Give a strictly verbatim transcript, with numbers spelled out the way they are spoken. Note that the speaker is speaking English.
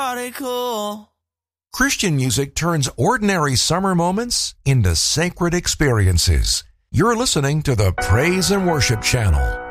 party cool. Christian music turns ordinary summer moments into sacred experiences. You're listening to the Praise and Worship Channel.